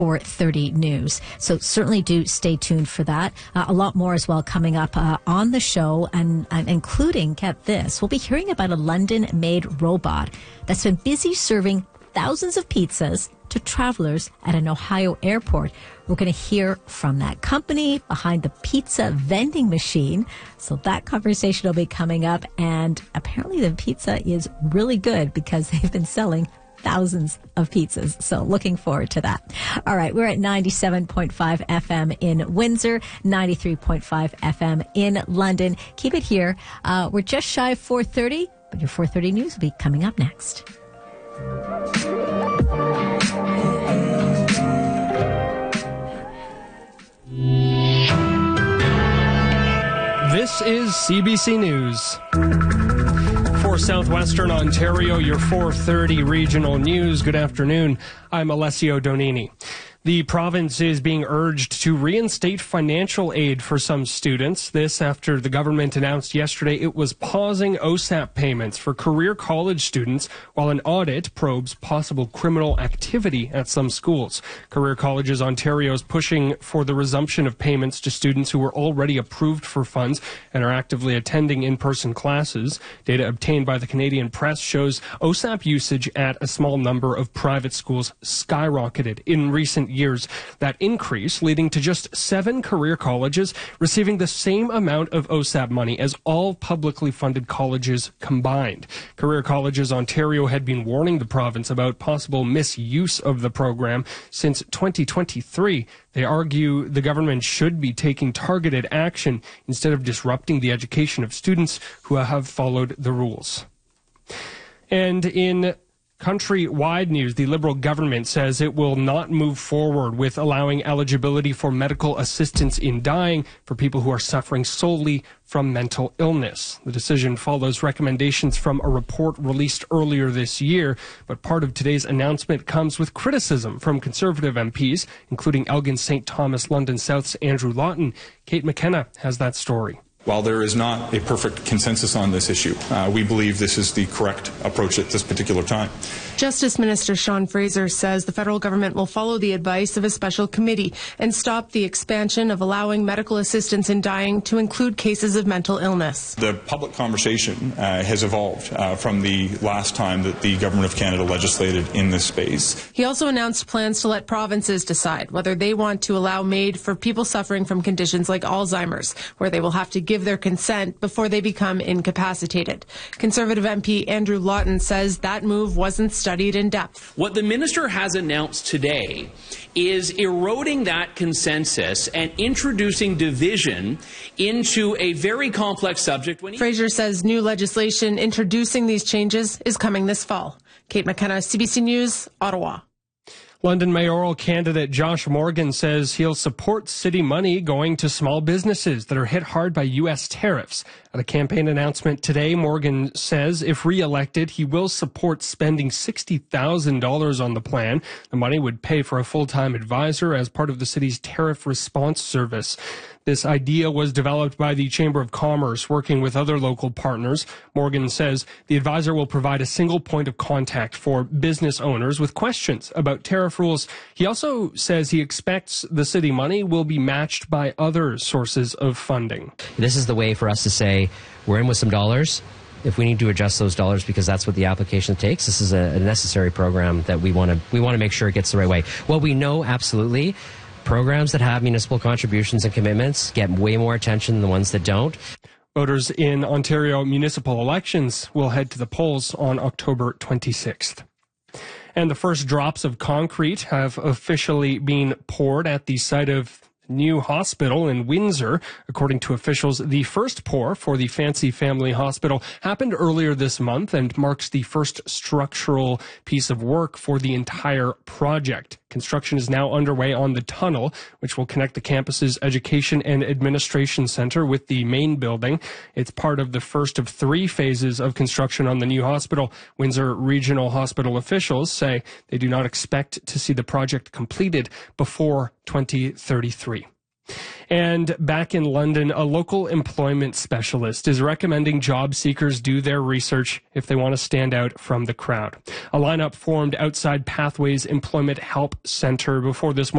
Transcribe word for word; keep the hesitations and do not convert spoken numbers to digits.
four thirty news. So certainly do stay tuned for that. Uh, a lot more as well coming up uh, on the show, and, and including, get this, we'll be hearing about a London-made robot that's been busy serving thousands of pizzas to travelers at an Ohio airport. We're going to hear from that company behind the pizza vending machine. So that conversation will be coming up, and apparently the pizza is really good because they've been selling thousands of pizzas. So looking forward to that. All right. We're at ninety-seven point five F M in Windsor, ninety-three point five F M in London. Keep it here. Uh, we're just shy of four thirty, but your four thirty news will be coming up next. This is C B C News. For Southwestern Ontario, your four thirty regional news. Good afternoon. I'm Alessio Donini. The province is being urged to reinstate financial aid for some students. This after the government announced yesterday it was pausing O S A P payments for career college students while an audit probes possible criminal activity at some schools. Career Colleges Ontario is pushing for the resumption of payments to students who were already approved for funds and are actively attending in-person classes. Data obtained by the Canadian Press shows O S A P usage at a small number of private schools skyrocketed in recent years. That increase leading to just seven career colleges receiving the same amount of O S A P money as all publicly funded colleges combined. Career Colleges Ontario had been warning the province about possible misuse of the program since twenty twenty-three. They argue the government should be taking targeted action instead of disrupting the education of students who have followed the rules. And in countrywide news, the Liberal government says it will not move forward with allowing eligibility for medical assistance in dying for people who are suffering solely from mental illness. The decision follows recommendations from a report released earlier this year, but part of today's announcement comes with criticism from Conservative M Ps, including Elgin Saint Thomas London South's Andrew Lawton. Kate McKenna has that story. While there is not a perfect consensus on this issue, uh, we believe this is the correct approach at this particular time. Justice Minister Sean Fraser says the federal government will follow the advice of a special committee and stop the expansion of allowing medical assistance in dying to include cases of mental illness. The public conversation uh, has evolved uh, from the last time that the Government of Canada legislated in this space. He also announced plans to let provinces decide whether they want to allow MAID for people suffering from conditions like Alzheimer's, where they will have to give their consent before they become incapacitated. Conservative M P Andrew Lawton says that move wasn't studied in depth. What the minister has announced today is eroding that consensus and introducing division into a very complex subject. When he- Fraser says new legislation introducing these changes is coming this fall. Kate McKenna, C B C News, Ottawa. London mayoral candidate Josh Morgan says he'll support city money going to small businesses that are hit hard by U S tariffs. At a campaign announcement today, Morgan says if re-elected, he will support spending sixty thousand dollars on the plan. The money would pay for a full-time advisor as part of the city's tariff response service. This idea was developed by the Chamber of Commerce, working with other local partners. Morgan says the advisor will provide a single point of contact for business owners with questions about tariff rules. He also says he expects the city money will be matched by other sources of funding. This is the way for us to say we're in with some dollars. If we need to adjust those dollars because that's what the application takes, this is a necessary program that we want to we want to make sure it gets the right way. Well, we know absolutely programs that have municipal contributions and commitments get way more attention than the ones that don't. Voters in Ontario municipal elections will head to the polls on October twenty-sixth. And the first drops of concrete have officially been poured at the site of new hospital in Windsor. According to officials, the first pour for the Fancy Family Hospital happened earlier this month and marks the first structural piece of work for the entire project. Construction is now underway on the tunnel, which will connect the campus's Education and Administration Center with the main building. It's part of the first of three phases of construction on the new hospital. Windsor Regional Hospital officials say they do not expect to see the project completed before twenty thirty-three. And back in London, a local employment specialist is recommending job seekers do their research if they want to stand out from the crowd. A lineup formed outside Pathways Employment Help Center before this